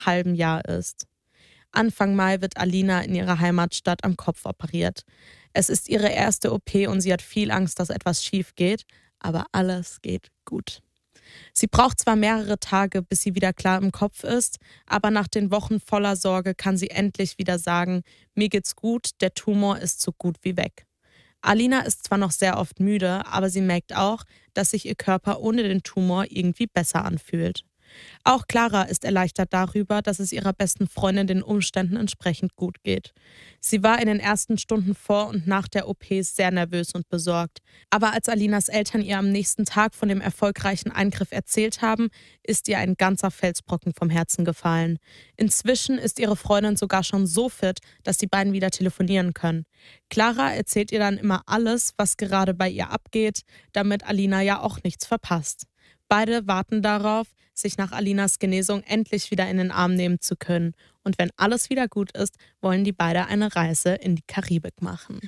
halben Jahr ist. Anfang Mai wird Alina in ihrer Heimatstadt am Kopf operiert. Es ist ihre erste OP und sie hat viel Angst, dass etwas schief geht, aber alles geht gut. Sie braucht zwar mehrere Tage, bis sie wieder klar im Kopf ist, aber nach den Wochen voller Sorge kann sie endlich wieder sagen, mir geht's gut, der Tumor ist so gut wie weg. Alina ist zwar noch sehr oft müde, aber sie merkt auch, dass sich ihr Körper ohne den Tumor irgendwie besser anfühlt. Auch Clara ist erleichtert darüber, dass es ihrer besten Freundin den Umständen entsprechend gut geht. Sie war in den ersten Stunden vor und nach der OP sehr nervös und besorgt. Aber als Alinas Eltern ihr am nächsten Tag von dem erfolgreichen Eingriff erzählt haben, ist ihr ein ganzer Felsbrocken vom Herzen gefallen. Inzwischen ist ihre Freundin sogar schon so fit, dass die beiden wieder telefonieren können. Clara erzählt ihr dann immer alles, was gerade bei ihr abgeht, damit Alina ja auch nichts verpasst. Beide warten darauf, sich nach Alinas Genesung endlich wieder in den Arm nehmen zu können. Und wenn alles wieder gut ist, wollen die beide eine Reise in die Karibik machen.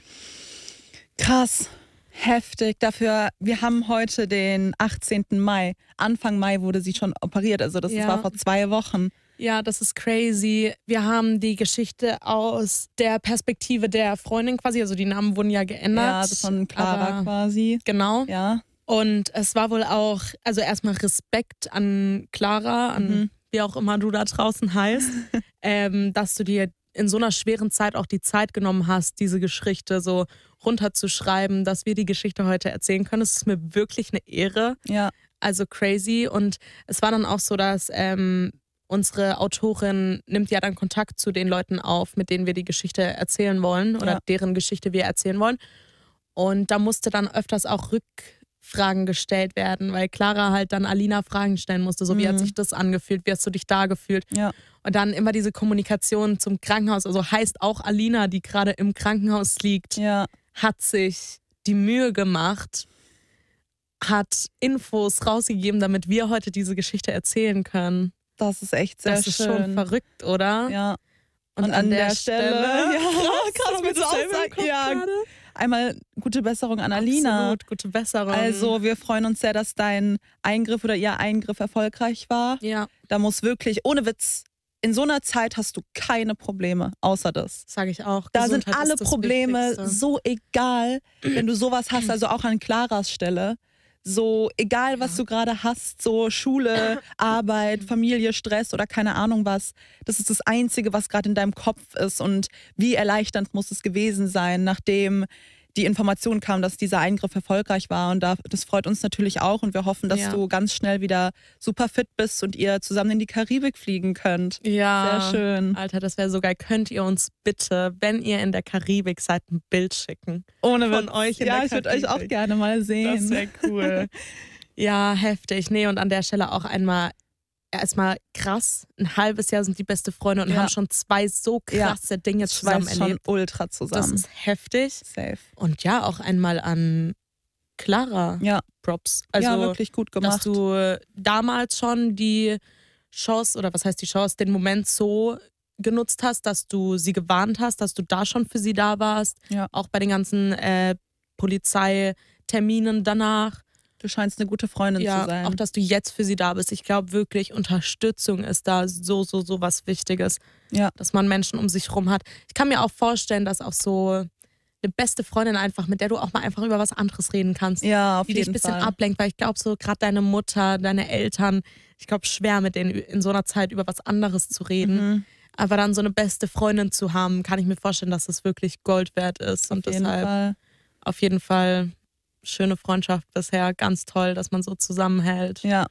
Krass, heftig. Dafür, wir haben heute den 18. Mai. Anfang Mai wurde sie schon operiert, also das war vor 2 Wochen. Ja, das ist crazy. Wir haben die Geschichte aus der Perspektive der Freundin quasi, also die Namen wurden ja geändert. Ja, also von Clara quasi. Genau. Ja. Und es war wohl auch, also erstmal Respekt an Clara, an wie auch immer du da draußen heißt, dass du dir in so einer schweren Zeit auch die Zeit genommen hast, diese Geschichte so runterzuschreiben, dass wir die Geschichte heute erzählen können. Es ist mir wirklich eine Ehre. Ja. Also crazy. Und es war dann auch so, dass unsere Autorin nimmt ja dann Kontakt zu den Leuten auf, mit denen wir die Geschichte erzählen wollen oder deren Geschichte wir erzählen wollen. Und da musste dann öfters auch Rückfragen gestellt werden, weil Clara halt dann Alina Fragen stellen musste, so wie hat sich das angefühlt, wie hast du dich da gefühlt? Ja. Und dann immer diese Kommunikation zum Krankenhaus, also heißt auch Alina, die gerade im Krankenhaus liegt, hat sich die Mühe gemacht, hat Infos rausgegeben, damit wir heute diese Geschichte erzählen können. Das ist echt sehr schön. Das ist schon verrückt, oder? Ja. Und an der Stelle krass, willst du auch sagen? Ja. Einmal gute Besserung an Alina. Absolut, gute Besserung. Also wir freuen uns sehr, dass dein Eingriff oder ihr Eingriff erfolgreich war. Ja. Da muss wirklich, ohne Witz, in so einer Zeit hast du keine Probleme, außer das. Sage ich auch. Da sind alle Probleme so egal, wenn du sowas hast, also auch an Claras Stelle. So egal, was du gerade hast, so Schule, Arbeit, Familie, Stress oder keine Ahnung was. Das ist das Einzige, was gerade in deinem Kopf ist. Und wie erleichternd muss es gewesen sein, nachdem die Information kam, dass dieser Eingriff erfolgreich war. Und das freut uns natürlich auch. Und wir hoffen, dass du ganz schnell wieder super fit bist und ihr zusammen in die Karibik fliegen könnt. Ja. Sehr schön. Alter, das wäre so geil. Könnt ihr uns bitte, wenn ihr in der Karibik seid, ein Bild schicken? Ohne von euch in der Karibik. Ja, ich würde euch auch gerne mal sehen. Das wäre cool. Ja, heftig. Nee, und an der Stelle auch erstmal krass. Ein halbes Jahr sind die beste Freunde und haben schon 2 so krasse Dinge zusammen erlebt. Schon ultra zusammen. Das ist heftig. Safe. Und ja, auch einmal an Clara. Ja. Props. Also, ja, wirklich gut gemacht. Dass du damals schon die Chance, oder was heißt die Chance, den Moment so genutzt hast, dass du sie gewarnt hast, dass du da schon für sie da warst. Ja. Auch bei den ganzen Polizeiterminen danach. Du scheinst eine gute Freundin zu sein. Auch dass du jetzt für sie da bist. Ich glaube wirklich, Unterstützung ist da so was Wichtiges. Ja. Dass man Menschen um sich rum hat. Ich kann mir auch vorstellen, dass auch so eine beste Freundin einfach, mit der du auch mal einfach über was anderes reden kannst. Ja, auf die jeden dich ein bisschen Fall. ablenkt, weil ich glaube so gerade deine Mutter, deine Eltern, ich glaube schwer mit denen in so einer Zeit über was anderes zu reden. Aber dann so eine beste Freundin zu haben, kann ich mir vorstellen, dass das wirklich Gold wert ist. Und deshalb auf jeden Fall schöne Freundschaft bisher, ganz toll, dass man so zusammenhält. Ja.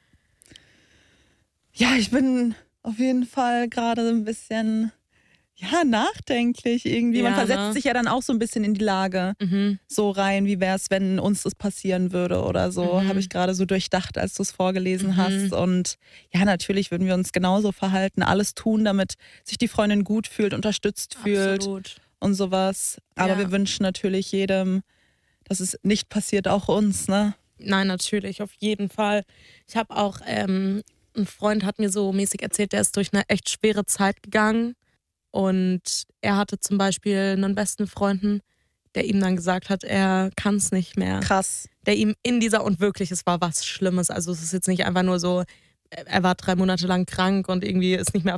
Ja, ich bin auf jeden Fall gerade ein bisschen nachdenklich irgendwie. Man versetzt sich ja dann auch so ein bisschen in die Lage so rein, wie wäre es, wenn uns das passieren würde oder so. Habe ich gerade so durchdacht, als du es vorgelesen hast. Und ja, natürlich würden wir uns genauso verhalten, alles tun, damit sich die Freundin gut fühlt, unterstützt fühlt und sowas. Aber wir wünschen natürlich jedem, dass es nicht passiert, auch uns, ne? Nein, natürlich, auf jeden Fall. Ich habe auch, ein Freund hat mir so mäßig erzählt, der ist durch eine echt schwere Zeit gegangen und er hatte zum Beispiel einen besten Freunden, der ihm dann gesagt hat, er kann es nicht mehr. Krass. Der ihm und wirklich, es war was Schlimmes, also es ist jetzt nicht einfach nur so, er war 3 Monate lang krank und irgendwie ist nicht mehr